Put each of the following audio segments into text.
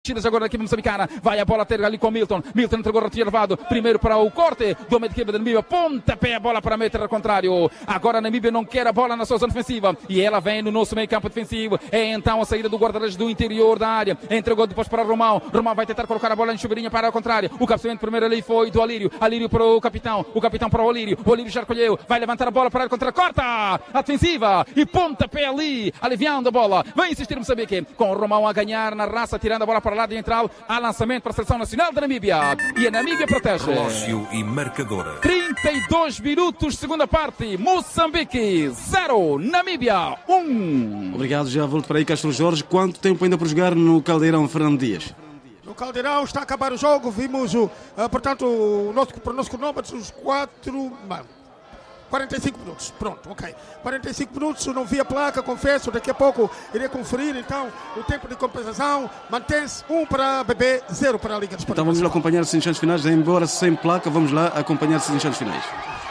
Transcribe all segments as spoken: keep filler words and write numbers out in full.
Tiras agora da equipe moçambicana. Vai a bola ter ali com Milton. Milton entregou retirado. Primeiro para o corte do meio de equipe da Namíbia. Pontapé a bola para meter ao contrário. Agora a Namíbia não quer a bola na sua zona ofensiva. E ela vem no nosso meio campo defensivo. É então a saída do guarda-redes do interior da área. Entregou depois para Romão. Romão vai tentar colocar a bola em chuveirinha para o contrário. O cabeceamento primeiro ali foi do Alírio. Alírio para o capitão. O capitão para o Alírio. O Alírio já recolheu. Vai levantar a bola para a contra. Corta a defensiva. E pontapé ali. Aliviando a bola. Vai insistir Moçambique. Com o Romão a ganhar na raça. Tirando a bola para o lado central. Há lançamento para a Seleção Nacional da Namíbia. E a Namíbia protege. Relógio e marcadora. trinta e dois minutos, segunda parte. Moçambique, zero. Namíbia, um. Obrigado, já volto para aí, Castro Jorge. Quanto tempo ainda por jogar no Caldeirão, Fernando Dias? No Caldeirão está a acabar o jogo. Vimos, uh, portanto, o nosso, para o nosso cronômetro, os quatro... quarenta e cinco minutos, pronto, ok. quarenta e cinco minutos, não vi a placa, confesso, daqui a pouco irei conferir, então, o tempo de compensação mantém-se um para a B B, zero para a Liga dos Esportes. Então vamos lá acompanhar os instantes finais, embora sem placa, vamos lá acompanhar os instantes finais.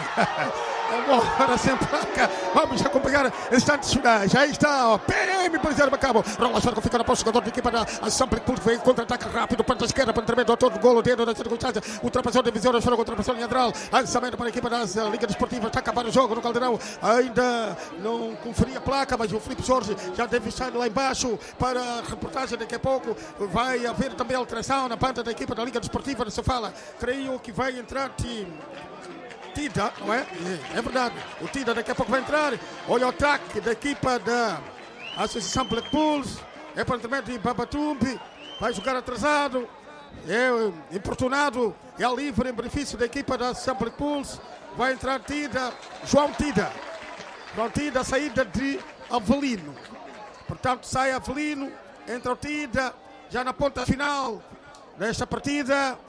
Agora sem placa, vamos acompanhar instantes finais. Aí está o P M para dizer cabo. Rola Sérgio fica na posse, jogador de equipa da Assembly Pulse, vem contra-ataque rápido, ponta esquerda, para tremendo autor do golo, dedo da circunstância, ultrapassou a divisão, a ultrapassou a linha lateral, lançamento para a equipa da Liga Desportiva, está a acabar o jogo no Caldeirão, ainda não conferia a placa, mas o Filipe Jorge já deve estar lá embaixo para a reportagem. Daqui a pouco vai haver também alteração na banda da equipa da Liga Desportiva de Sofala. Creio que vai entrar time. Tida, não é? É verdade. O Tida daqui a pouco vai entrar. Olha o ataque da equipa da Associação Black Bulls. É para o de Babatumbi. Vai jogar atrasado. É importunado. É livre em benefício da equipa da Associação Black Bulls. Vai entrar Tida. João Tida. João Tida, saída de Avelino. Portanto, sai Avelino. Entra o Tida. Já na ponta final desta partida.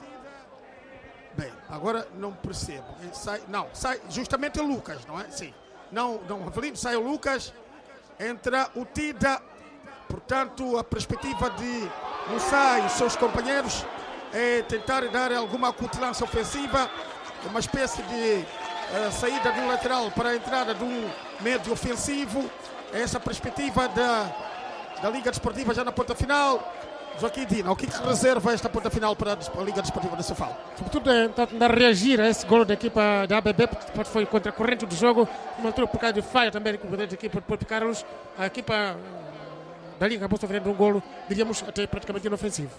Bem, agora não percebo. Sai, não, sai justamente o Lucas, não é? Sim. Não, não, Avelino, sai o Lucas, entra o Tida. Portanto, a perspectiva de Moussa e seus companheiros é tentar dar alguma acutilância ofensiva, uma espécie de uh, saída de um lateral para a entrada de um médio ofensivo. Essa perspectiva da, da Liga Desportiva já na ponta final. Joaquim Dina, o que, que reserva esta ponta final para a Liga Desportiva de Sofala? Sobretudo é tentar reagir a esse gol da equipa da A B B, porque foi contra a corrente do jogo, uma altura por causa de falha também da equipa de Porto Carlos. A equipa da Liga acabou sofrendo um golo, diríamos até praticamente inofensivo.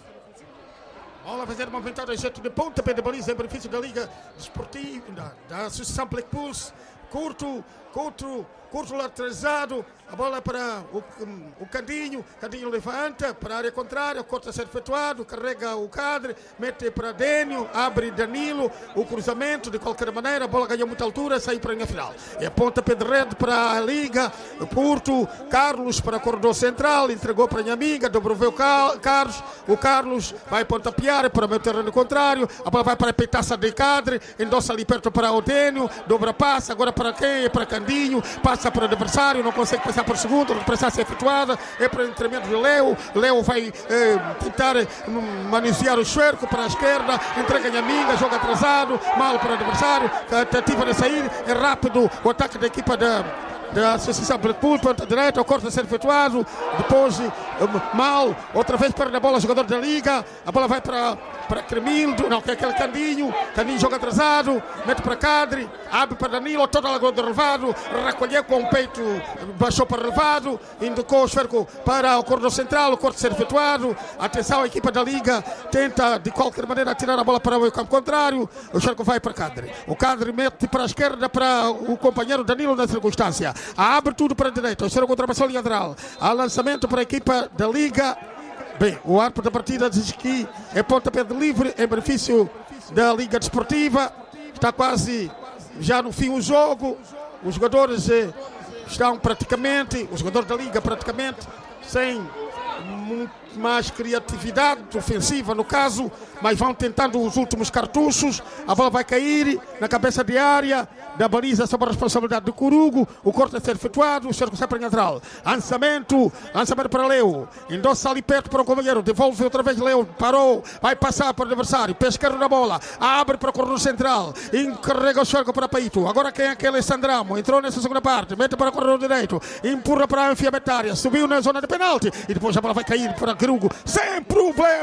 Bola a fazer movimentado a jeito de pontapé de baliza em benefício da Liga Desportiva, da, da Associação Black Bulls. Curto, curto, curto lateralizado. A bola para o, um, o Candinho. Candinho levanta para a área contrária. O corte a ser efetuado. Carrega o Cadre. Mete para Dênio. Abre Danilo. O cruzamento. De qualquer maneira, a bola ganhou muita altura. Saiu para a linha final. E aponta pé de rede para a Liga. O Porto. Carlos para o corredor central. Entregou para a Nhaminga. Dobrou o Carlos. O Carlos vai pontapear para o meu terreno contrário. A bola vai para a peitaça de Cadre. Endossa ali perto para o Dênio. Dobra passa. Agora para quem? É para Candinho. Passa para o adversário. Não consegue passar por segundo, a repressão ser efetuada, é para o entramento de Leo. Leo vai eh, tentar eh, manusear o cerco para a esquerda, entrega a Nhaminga, joga atrasado, mal para o adversário, tentativa de sair, é rápido o ataque da equipa da, da Associação Black Bulls, ponta direita, o corte a ser efetuado, depois eh, mal, outra vez perde a bola, jogador da Liga, a bola vai para para Cremildo, não, que é aquele Candinho, Candinho joga atrasado, mete para Cadre, abre para Danilo, toda a lagoa de relevado, recolheu com o peito, baixou para relevado, indicou o esferco para o corredor central, o corte ser efetuado, atenção, a equipa da Liga tenta de qualquer maneira tirar a bola para o campo contrário, o esferco vai para Cadre, o Cadre mete para a esquerda para o companheiro Danilo na circunstância, abre tudo para a direita, o esferco ultrapassou a linha lateral, há lançamento para a equipa da Liga. Bem, o árbitro da partida diz que é pontapé de livre em benefício da Liga Desportiva. Está quase já no fim o jogo. Os jogadores eh, estão praticamente, os jogadores da Liga praticamente sem muito mais criatividade ofensiva no caso, mas vão tentando os últimos cartuchos. A bola vai cair na cabeça de área da baliza sob a responsabilidade do Corugo. O corte a ser efetuado, o cerco sai para a lateral. Lançamento, lançamento para Leo. Endossa ali perto para o companheiro. Devolve outra vez Leo. Parou, vai passar para o adversário. Pé esquerdo na bola. Abre para o corredor central. Encarrega o cerco para Paito. Agora quem é aquele Sandramo? Entrou nessa segunda parte. Mete para o corredor direito. Empurra para a enfiabetária. Subiu na zona de penalti. E depois a bola vai cair para Corugo. Sem problema.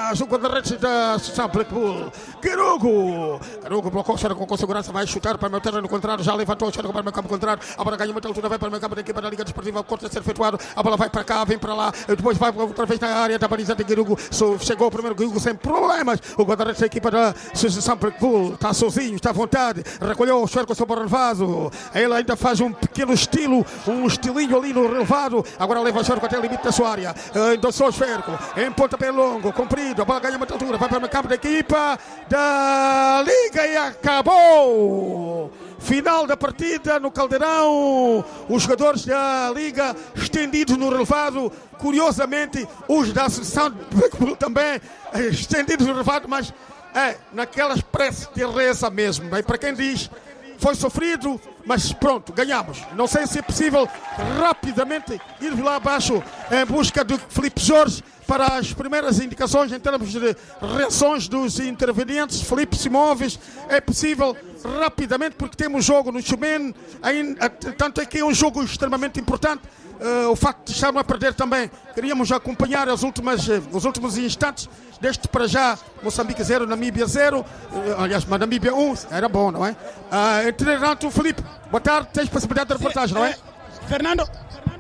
atrás, o guarda-redes da São Blackpool. Garugo. Garugo blocou, chega com segurança, vai chutar para o meu terreno contrário, já levantou, chega para o meu campo contrário. A bola ganha muita altura, vai para o meu campo da equipa da Liga Desportiva. O corte a ser efetuado, a bola vai para cá, vem para lá, depois vai outra vez na área da baliza de Garugo. Chegou o primeiro Garugo sem problemas. O guarda-redes da equipa da São Blackpool está sozinho, está à vontade. Recolheu o cerco sobre o relevado. Ele ainda faz um pequeno estilo, um estilinho ali no relevado. Agora leva o cerco até o limite da sua área. Endossou o cerco, em pontapé longo, comprido. A bola ganha muita altura, vai para o campo da equipa da Liga e acabou. Final da partida no Caldeirão. Os jogadores da Liga estendidos no relevado. Curiosamente, os da Associação também estendidos no relevado, mas é naquelas preces de reza mesmo. E para quem diz, foi sofrido, mas pronto, ganhamos. Não sei se é possível rapidamente ir lá abaixo em busca de Filipe Jorge para as primeiras indicações em termos de reações dos intervenientes. Filipe Simões, é possível rapidamente, porque temos jogo no Chumen, tanto é que é um jogo extremamente importante. Uh, o facto de estarmos a perder também, queríamos acompanhar as últimas, uh, os últimos instantes deste para já. Moçambique zero, Namíbia zero, uh, aliás, mas Namíbia um, era bom, não é? Uh, entretanto, Filipe, boa tarde, tens possibilidade de reportagem, não é? Fernando,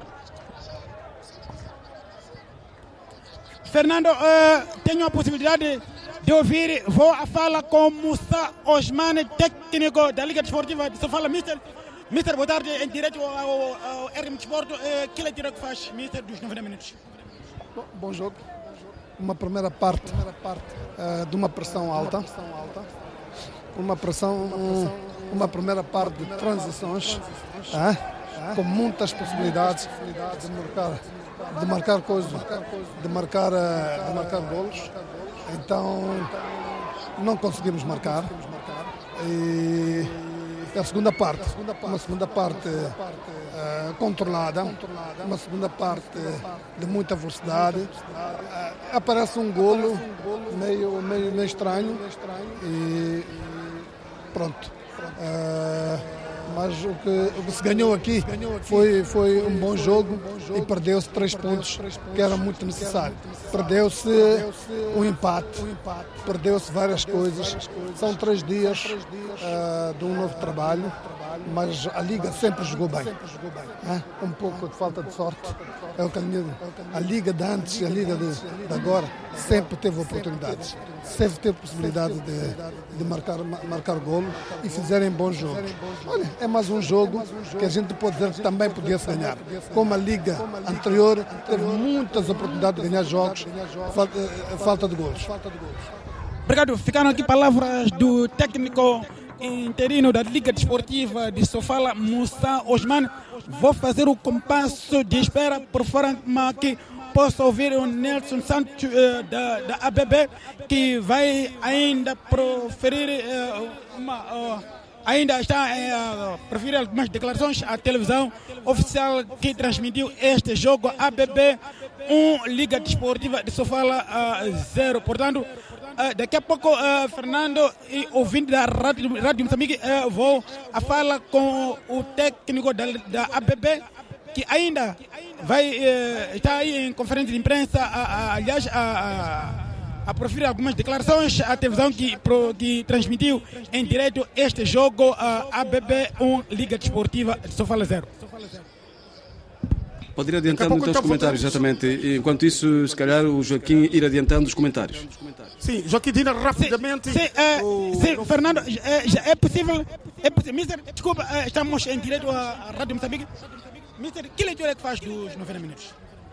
Fernando, uh, tenho a possibilidade de ouvir, vou a fala com Moussa Osmane, técnico da Liga Desportiva de Sofala. Mister, Mister, boa tarde, em direto ao, ao R M Desporto. Uh, que leitura que faz, Mister, dos noventa minutos? Bom, bom jogo. Uma primeira parte, primeira parte uh, de uma pressão alta. Uma pressão, um, uma primeira parte de transições, uh, com muitas possibilidades de marcar, de marcar coisas, de marcar, uh, de marcar golos. Então, não conseguimos marcar. E a segunda parte, uma segunda parte uh, controlada, uma segunda parte de muita velocidade. Uh, aparece um golo meio, meio, meio estranho e pronto. Uh, mas o que, o que se ganhou aqui foi, foi um bom jogo e perdeu-se três pontos que era muito necessário. Perdeu-se o empate, perdeu-se várias coisas. São três dias uh, de um novo trabalho, mas a Liga sempre jogou bem. É? Um pouco de falta de sorte. É o que a Liga de antes e a Liga de, de agora sempre teve oportunidades. Sempre teve possibilidade de, de marcar, marcar golo e fizerem bom jogo. Olha, é mais um jogo que a gente pode dizer que também podia-se ganhar. Como a Liga anterior teve muitas oportunidades de ganhar jogos, falta, falta de golos. Obrigado. Ficaram aqui palavras do técnico interino da Liga Desportiva de Sofala, Moussa Osmane. Vou fazer o compasso de espera por forma que possa ouvir o Nelson Santos uh, da, da A B B, que vai ainda proferir uh, uma... Uh, ainda está a uh, proferir algumas declarações à televisão oficial que transmitiu este jogo. A B B um, Liga Desportiva de Sofala zero. Uh, Portanto, uh, daqui a pouco, uh, Fernando e ouvinte da Rádio, Rádio Moçambique, uh, vou a fala com o técnico da, da A B B, que ainda vai uh, estar aí em conferência de imprensa, uh, uh, aliás, a uh, uh, a proferir algumas declarações à televisão que, pro, que transmitiu em direto este jogo, a A B B um, Liga Desportiva de Sofala zero. Pode ir adiantando então os comentários, exatamente. Enquanto isso, se calhar, o Joaquim ir adiantando os comentários. Sim, Joaquim Dina, rapidamente. Sim, sim, é, o... sim Fernando, é, é possível, é possível. Mister, desculpa, estamos em direto à Rádio Moçambique. Mister, que leitura é que faz dos noventa minutos?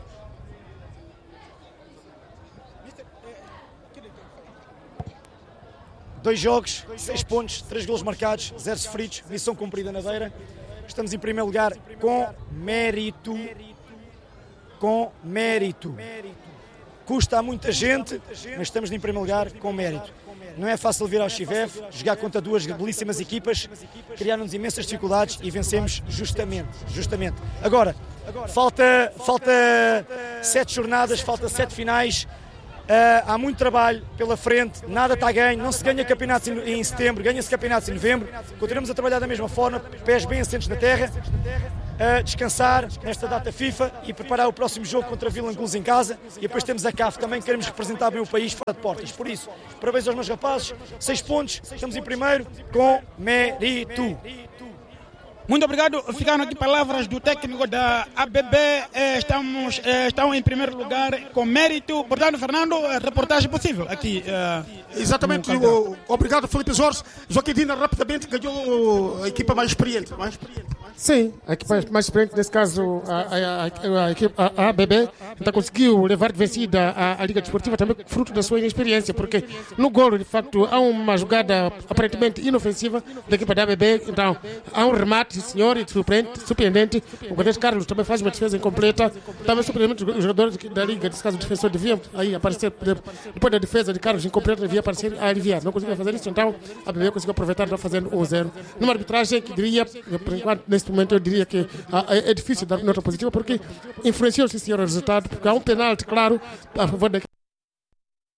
Dois jogos, seis pontos, três golos marcados, zero sofridos, missão cumprida na beira. Estamos em primeiro lugar com mérito. Com mérito. Custa a muita gente, mas estamos em primeiro lugar com mérito. Não é fácil vir ao Chivev, jogar contra duas belíssimas equipas, criaram-nos imensas dificuldades e vencemos justamente. justamente. Agora, falta, falta sete jornadas, falta sete finais. Uh, há muito trabalho pela frente, nada está a ganho, não se ganha campeonatos em, em setembro, ganha-se campeonatos em novembro, continuamos a trabalhar da mesma forma, pés bem assentos na terra, uh, descansar nesta data FIFA e preparar o próximo jogo contra a Vila Angulos em casa. E depois temos a C A F também, queremos representar bem o país fora de portas. Por isso, parabéns aos meus rapazes, seis pontos, estamos em primeiro com mérito. Muito obrigado. Ficaram aqui palavras do técnico da A B B. Eh, estamos, eh, estão em primeiro lugar com mérito. Portanto, Fernando, reportagem possível aqui. Eh, Exatamente. O, obrigado, Felipe Jorge. Joaquim Dina rapidamente ganhou a equipa mais experiente. Mais experiente. Sim, a equipa mais experiente, nesse caso, a, a, a, a, equipa, a, a B B, então conseguiu levar de vencida a, a Liga Desportiva também fruto da sua inexperiência, porque no golo, de facto, há uma jogada aparentemente inofensiva da equipa da A B B, então há um remate, senhor, e surpreendente, surpreendente. O goleiro Carlos também faz uma defesa incompleta, também surpreendente, os jogadores da Liga, nesse caso o defensor, devia aí aparecer, depois da defesa de Carlos incompleta, devia aparecer a aliviar, não conseguiu fazer isso, então a B B conseguiu aproveitar, está fazendo um a zero. Numa arbitragem que diria, por enquanto, neste momento eu diria que é difícil dar nota positiva porque influenciou, sim senhor, o resultado, porque há um penalti claro a favor da